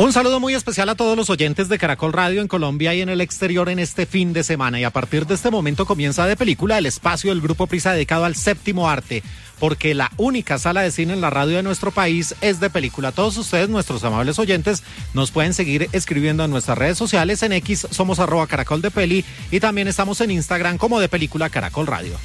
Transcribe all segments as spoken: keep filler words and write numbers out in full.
Un saludo muy especial a todos los oyentes de Caracol Radio en Colombia y en el exterior en este fin de semana. Y a partir de este momento comienza De Película, el espacio del Grupo Prisa dedicado al séptimo arte, porque la única sala de cine en la radio de nuestro país es De Película. Todos ustedes, nuestros amables oyentes, nos pueden seguir escribiendo en nuestras redes sociales. En X somos arroba Caracol de Peli y también estamos en Instagram como De Película Caracol Radio.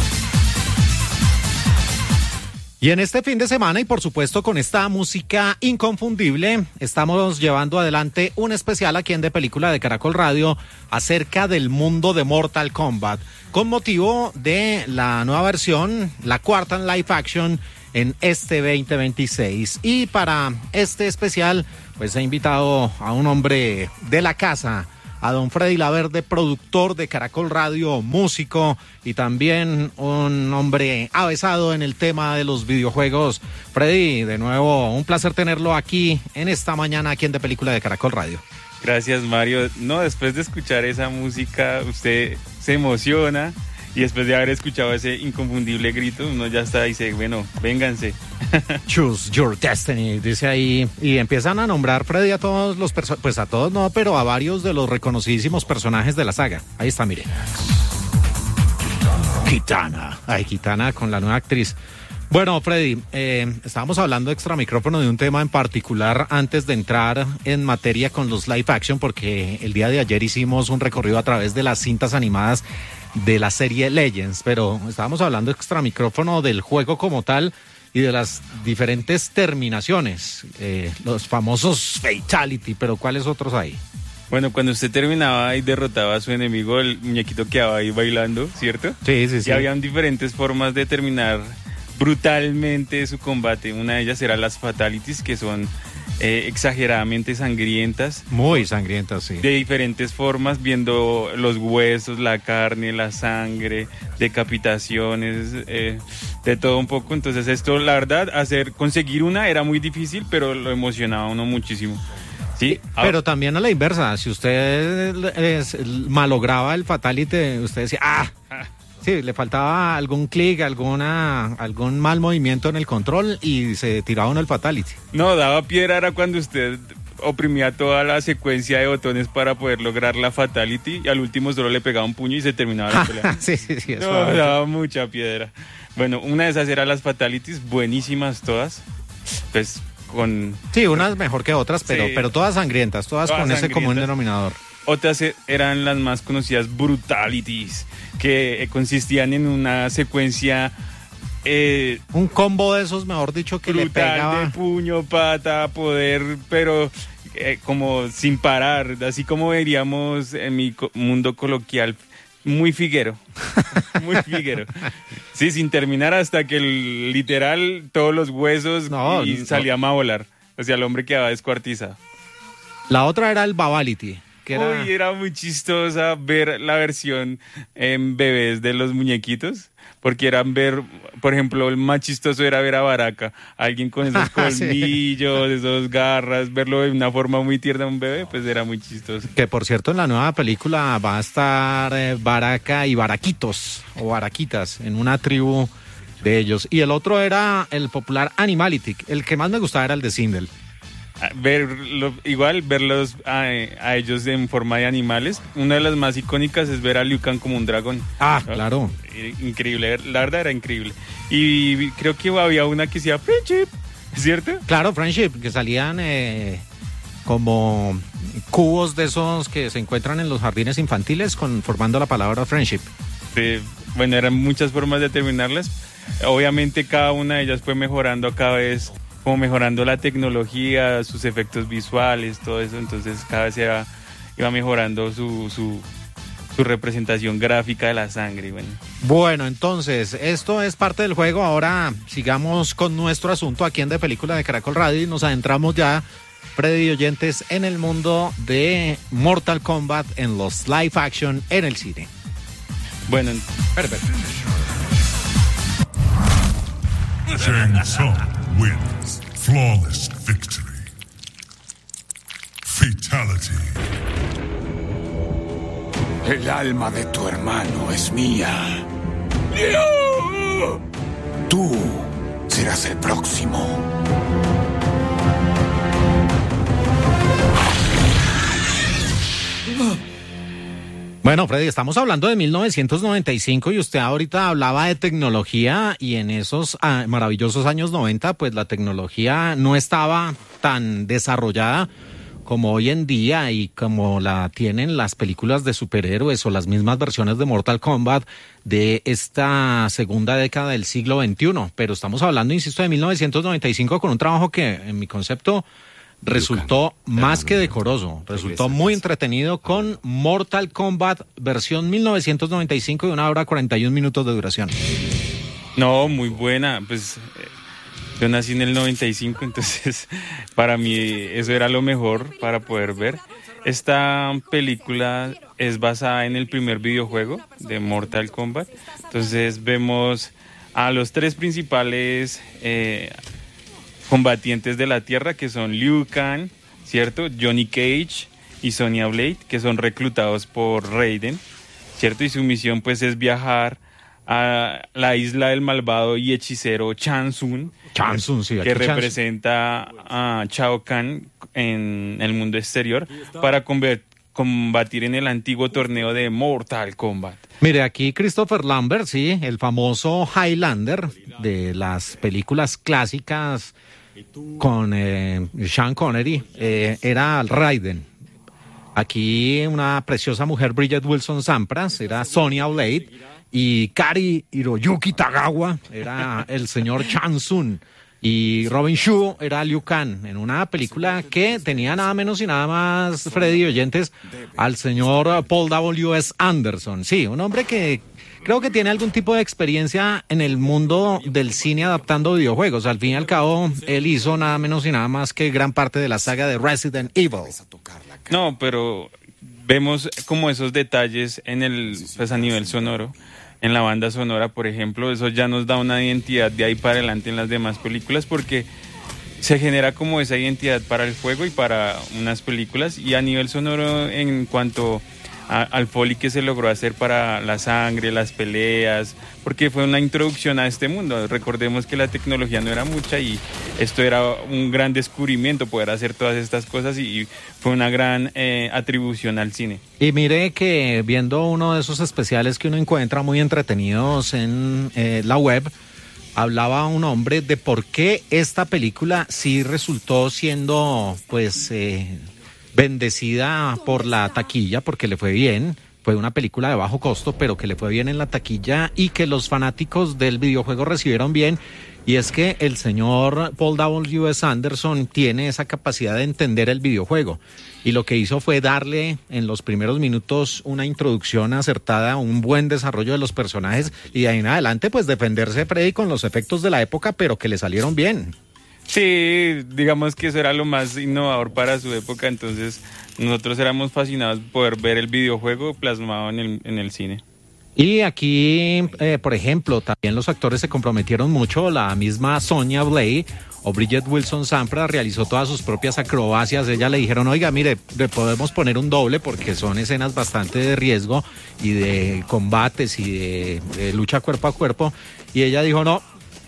Y en este fin de semana, y por supuesto con esta música inconfundible, estamos llevando adelante un especial aquí en De Película de Caracol Radio acerca del mundo de Mortal Kombat, con motivo de la nueva versión, la cuarta en live action en este veinte veintiséis. Y para este especial, pues he invitado a un hombre de la casa, a don Freddy Laverde, productor de Caracol Radio, músico y también un hombre avesado en el tema de los videojuegos. Freddy, de nuevo, un placer tenerlo aquí en esta mañana, aquí en De Película de Caracol Radio. Gracias, Mario. No, después de escuchar esa música, usted se emociona y después de haber escuchado ese inconfundible grito, uno ya está y dice, bueno, vénganse. Choose your destiny, dice ahí, y empiezan a nombrar, Freddy, a todos los personajes, pues a todos no, pero a varios de los reconocidísimos personajes de la saga. Ahí está, mire. Kitana. Ay, Kitana con la nueva actriz. Bueno, Freddy, eh, estábamos hablando extra micrófono de un tema en particular antes de entrar en materia con los live action, porque el día de ayer hicimos un recorrido a través de las cintas animadas de la serie Legends, pero estábamos hablando extra micrófono del juego como tal y de las diferentes terminaciones, eh, los famosos Fatality, pero ¿cuáles otros hay? Bueno, cuando usted terminaba y derrotaba a su enemigo, el muñequito quedaba ahí bailando, ¿cierto? Sí, sí, sí. Y habían diferentes formas de terminar brutalmente su combate. Una de ellas era las Fatalities, que son eh, exageradamente sangrientas. Muy sangrientas, sí. De diferentes formas, viendo los huesos, la carne, la sangre, decapitaciones, eh, de todo un poco. Entonces esto, la verdad, hacer conseguir una era muy difícil, pero lo emocionaba a uno muchísimo. Sí, pero también a la inversa, si usted es, malograba el Fatality, usted decía, ah, sí, le faltaba algún clic, alguna, algún mal movimiento en el control y se tiraba uno el Fatality. No, daba piedra era cuando usted oprimía toda la secuencia de botones para poder lograr la Fatality y al último solo le pegaba un puño y se terminaba la pelea. sí, sí, sí. No, daba mucha piedra. Bueno, una de esas eran las Fatalities, buenísimas todas, pues con... Sí, unas mejor que otras, pero, sí, pero todas sangrientas, todas, todas con ese común denominador. Otras eran las más conocidas Brutalities, que consistían en una secuencia... Eh, un combo de esos, mejor dicho, que brutal, le pegaba... de puño, pata, poder, pero eh, como sin parar, así como diríamos en mi co- mundo coloquial, muy figuero, muy figuero. Sí, sin terminar hasta que el, literal todos los huesos no, y salía no. a volar. O sea, el hombre quedaba descuartizado. La otra era el Babality. Que era... Uy, era muy chistosa ver la versión en bebés de los muñequitos, porque eran ver, por ejemplo, el más chistoso era ver a Baraka, alguien con esos colmillos, sí. esos garras, verlo de una forma muy tierna a un bebé, pues era muy chistoso. Que por cierto, en la nueva película va a estar eh, Baraka y Baraquitos, o Baraquitas, en una tribu de ellos. Y el otro era el popular Animality, el que más me gustaba era el de Sindel. Verlo, igual verlos a, a ellos en forma de animales. Una de las más icónicas es ver a Liu Kang como un dragón. Ah, ¿no? Claro. Increíble, la verdad era increíble. Y creo que había una que decía Friendship, ¿cierto? Claro, Friendship, que salían eh, como cubos de esos que se encuentran en los jardines infantiles con, formando la palabra Friendship. Sí, bueno, eran muchas formas de terminarlas. Obviamente cada una de ellas fue mejorando cada vez, como mejorando la tecnología, sus efectos visuales, todo eso, entonces cada vez iba, iba mejorando su, su, su representación gráfica de la sangre. Bueno. bueno, entonces, esto es parte del juego, ahora sigamos con nuestro asunto aquí en De Película de Caracol Radio y nos adentramos ya, Freddy y oyentes, en el mundo de Mortal Kombat, en los live action, en el cine. Bueno, perfecto. Shang Tsung wins. Flawless victory. Fatality. El alma de tu hermano es mía. Tú serás el próximo. Bueno, Freddy, estamos hablando de mil novecientos noventa y cinco y usted ahorita hablaba de tecnología y en esos ah, maravillosos años noventa, pues la tecnología no estaba tan desarrollada como hoy en día y como la tienen las películas de superhéroes o las mismas versiones de Mortal Kombat de esta segunda década del siglo veintiuno. Pero estamos hablando, insisto, de mil novecientos noventa y cinco con un trabajo que, en mi concepto, resultó más que decoroso, resultó muy entretenido con Mortal Kombat versión mil novecientos noventa y cinco de una hora cuarenta y un minutos de duración. No, muy buena, pues eh, yo nací en el noventa y cinco, entonces para mí eso era lo mejor para poder ver. Esta película es basada en el primer videojuego de Mortal Kombat, entonces vemos a los tres principales eh, combatientes de la Tierra, que son Liu Kang, ¿cierto? Johnny Cage y Sonya Blade, que son reclutados por Raiden, ¿cierto? Y su misión pues es viajar a la isla del malvado y hechicero Shang Tsung, Shang Tsung, sí, que aquí Shang Tsung. representa a Shao Kahn en el mundo exterior, para conver- combatir en el antiguo torneo de Mortal Kombat. Mire, aquí Christopher Lambert, sí, el famoso Highlander de las películas clásicas con eh, Sean Connery, eh, era Raiden. Aquí una preciosa mujer, Bridget Wilson Sampras, era Sonya Blade, y Kari Hiroyuki Tagawa era el señor Shang Tsung, y Robin Shou era Liu Kang, en una película que tenía nada menos y nada más, Freddy y oyentes, al señor Paul W S Anderson. Sí, un hombre que creo que tiene algún tipo de experiencia en el mundo del cine adaptando videojuegos. Al fin y al cabo, él hizo nada menos y nada más que gran parte de la saga de Resident Evil. No, pero vemos como esos detalles en el, pues a nivel sonoro, en la banda sonora, por ejemplo, eso ya nos da una identidad de ahí para adelante en las demás películas, porque se genera como esa identidad para el juego y para unas películas, y a nivel sonoro en cuanto a, al foley que se logró hacer para la sangre, las peleas, porque fue una introducción a este mundo. Recordemos que la tecnología no era mucha y esto era un gran descubrimiento, poder hacer todas estas cosas, y, y fue una gran eh, atribución al cine. Y mire que viendo uno de esos especiales que uno encuentra muy entretenidos en eh, la web, hablaba un hombre de por qué esta película sí resultó siendo pues eh, bendecida por la taquilla, porque le fue bien. Fue una película de bajo costo, pero que le fue bien en la taquilla y que los fanáticos del videojuego recibieron bien. Y es que el señor Paul W S Anderson tiene esa capacidad de entender el videojuego. Y lo que hizo fue darle en los primeros minutos una introducción acertada, un buen desarrollo de los personajes. Y de ahí en adelante, pues defenderse, Freddy, con los efectos de la época, pero que le salieron bien. Sí, digamos que eso era lo más innovador para su época, entonces nosotros éramos fascinados por poder ver el videojuego plasmado en el, en el cine. Y aquí, eh, por ejemplo, también los actores se comprometieron mucho. La misma Sonya Blade o Bridget Wilson Sampras realizó todas sus propias acrobacias. Ella le dijeron, oiga, mire, le podemos poner un doble porque son escenas bastante de riesgo y de combates y de, de lucha cuerpo a cuerpo. Y ella dijo, no,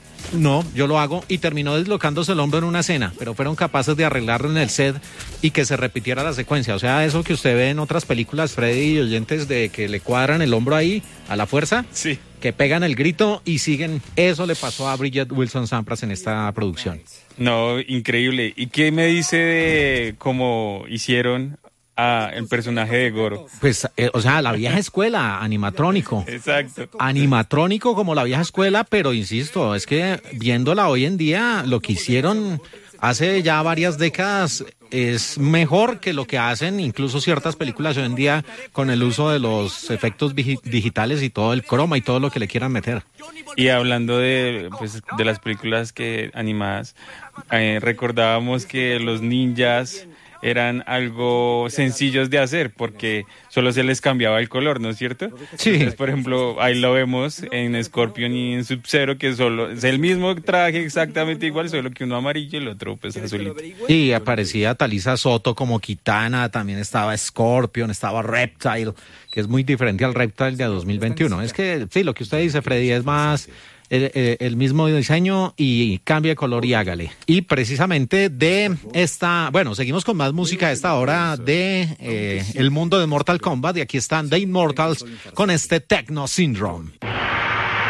no, yo lo hago, y terminó deslocándose el hombro en una escena, pero fueron capaces de arreglarlo en el set y que se repitiera la secuencia. O sea, eso que usted ve en otras películas, Freddy y oyentes, de que le cuadran el hombro ahí a la fuerza, sí, que pegan el grito y siguen. Eso le pasó a Bridget Wilson Sampras en esta producción. No, increíble. ¿Y qué me dice de cómo hicieron a el personaje de Goro? Pues, eh, o sea, la vieja escuela, animatrónico. Exacto. Animatrónico como la vieja escuela, pero insisto, es que viéndola hoy en día, lo que hicieron hace ya varias décadas es mejor que lo que hacen incluso ciertas películas hoy en día con el uso de los efectos digi- digitales y todo el croma y todo lo que le quieran meter. Y hablando de, pues, de las películas que animadas, eh, recordábamos que los ninjas eran algo sencillos de hacer porque solo se les cambiaba el color, ¿no es cierto? Sí. Entonces, por ejemplo, ahí lo vemos en Scorpion y en Sub-Zero, que solo es el mismo traje exactamente igual, solo que uno amarillo y el otro pues azulito. Y aparecía Talisa Soto como Kitana, también estaba Scorpion, estaba Reptile, que es muy diferente al Reptile de dos mil veintiuno. Es que sí, lo que usted dice, Freddy, es más el, el, el mismo diseño y cambie de color y hágale. Y precisamente de esta, bueno, seguimos con más música a esta hora de eh, el mundo de Mortal Kombat, y aquí están The Immortals con este Techno Syndrome.